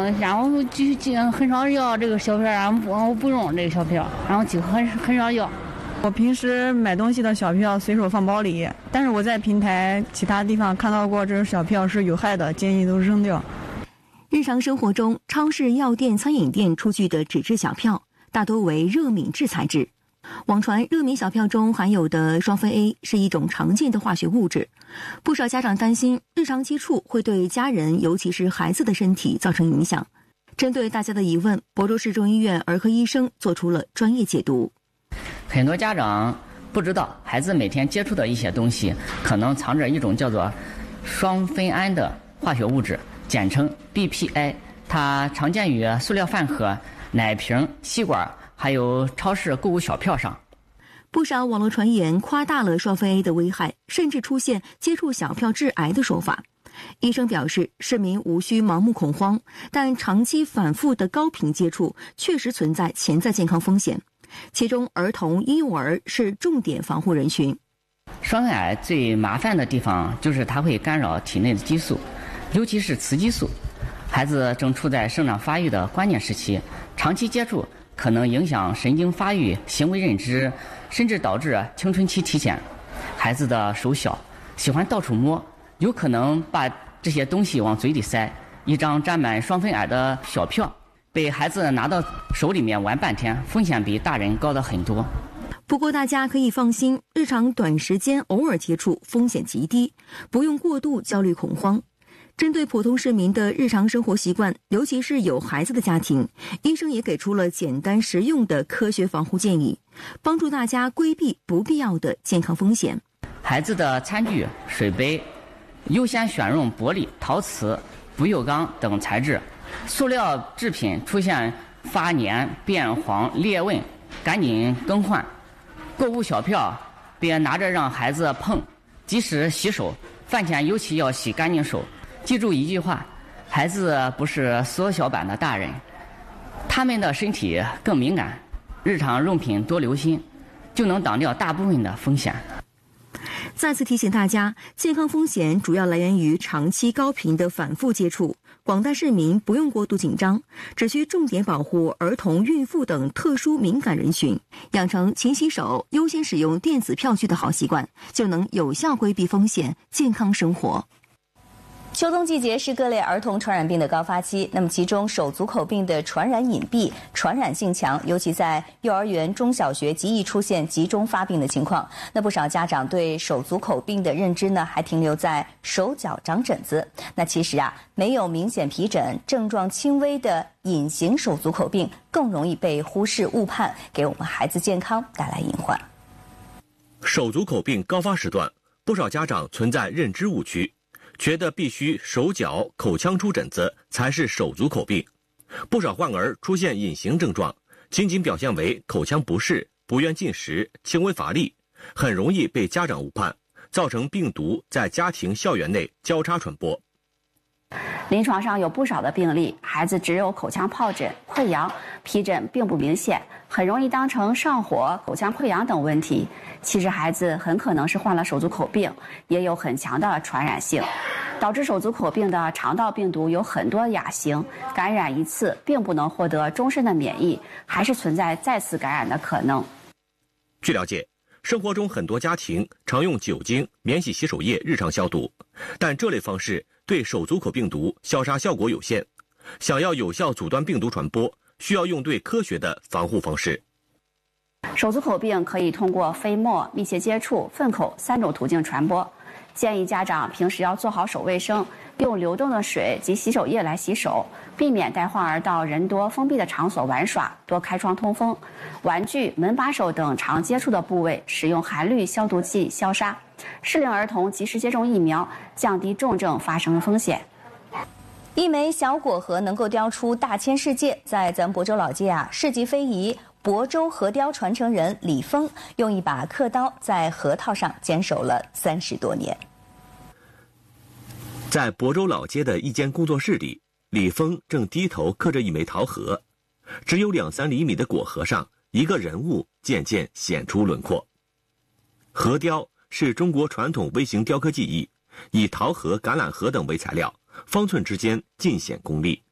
然后就很少要这个小票，然后我不用这个小票，然后就很少要。 我平时买东西的小票随手放包里，但是我在平台其他地方看到过这种小票是有害的，建议都扔掉。 日常生活中，超市、药店、餐饮店出具的纸质小票大多为热敏质材质。网传热敏小票中含有的双酚 A 是一种常见的化学物质，不少家长担心日常接触会对家人，尤其是孩子的身体造成影响。针对大家的疑问，亳州市中医院儿科医生做出了专业解读。 很多家长不知道孩子每天接触的一些东西可能藏着一种叫做双酚胺的化学物质，简称 BPI， 它常见于塑料饭盒、奶瓶、吸管，还有超市购物小票上。 不少网络传言夸大了双酚 A 的危害，甚至出现接触小票致癌的说法。医生表示，市民无需盲目恐慌，但长期反复的高频接触确实存在潜在健康风险，其中儿童、婴幼儿是重点防护人群。 双酚胺最麻烦的地方就是它会干扰体内的激素，尤其是雌激素。孩子正处在生长发育的关键时期，长期接触可能影响神经发育、行为认知，甚至导致青春期提前。孩子的手小，喜欢到处摸，有可能把这些东西往嘴里塞。一张沾满双酚胺的小票被孩子拿到手里面玩半天，风险比大人高得很多。 不过大家可以放心，日常短时间偶尔接触风险极低，不用过度焦虑恐慌。针对普通市民的日常生活习惯，尤其是有孩子的家庭，医生也给出了简单实用的科学防护建议，帮助大家规避不必要的健康风险。 孩子的餐具、水杯优先选用玻璃、陶瓷、不锈钢等材质，塑料制品出现发黏、变黄、裂纹，赶紧更换。购物小票别拿着让孩子碰，及时洗手，饭前尤其要洗干净手。记住一句话，孩子不是缩小版的大人，他们的身体更敏感，日常用品多留心，就能挡掉大部分的风险。 再次提醒大家，健康风险主要来源于长期高频的反复接触，广大市民不用过度紧张，只需重点保护儿童、孕妇等特殊敏感人群，养成勤洗手、优先使用电子票据的好习惯，就能有效规避风险，健康生活。 秋冬季节是各类儿童传染病的高发期，那么其中手足口病的传染隐蔽、传染性强，尤其在幼儿园、中小学极易出现集中发病的情况。那不少家长对手足口病的认知呢，还停留在手脚长疹子。那其实没有明显皮疹、症状轻微的隐形手足口病更容易被忽视误判，给我们孩子健康带来隐患。 手足口病高发时段，不少家长存在认知误区，觉得必须手脚口腔出疹子才是手足口病。不少患儿出现隐形症状，仅仅表现为口腔不适、不愿进食、轻微乏力，很容易被家长误判，造成病毒在家庭校园内交叉传播。 临床上有不少的病例，孩子只有口腔疱疹、溃疡，皮疹并不明显，很容易当成上火、口腔溃疡等问题。其实孩子很可能是患了手足口病，也有很强的传染性。导致手足口病的肠道病毒有很多亚型，感染一次并不能获得终身的免疫，还是存在再次感染的可能。 据了解，生活中很多家庭常用酒精、免洗洗手液日常消毒，但这类方式对手足口病毒消杀效果有限。想要有效阻断病毒传播，需要用对科学的防护方式。 手足口病可以通过飞沫、密切接触、粪口3种途径传播。建议家长平时要做好手卫生，用流动的水及洗手液来洗手，避免带患儿到人多封闭的场所玩耍，多开窗通风。玩具、门把手等常接触的部位，使用含氯消毒剂消杀。适龄儿童及时接种疫苗，降低重症发生的风险。 一枚小果核能够雕出大千世界，在咱亳州老街世极非遗。亳州核雕传承人李峰用一把刻刀在核桃上坚守了30多年。 在亳州老街的一间工作室里，李峰正低头刻着一枚桃核，只有2-3厘米的果核上，一个人物渐渐显出轮廓。核雕是中国传统微型雕刻技艺，以桃核、橄榄核等为材料，方寸之间尽显功力。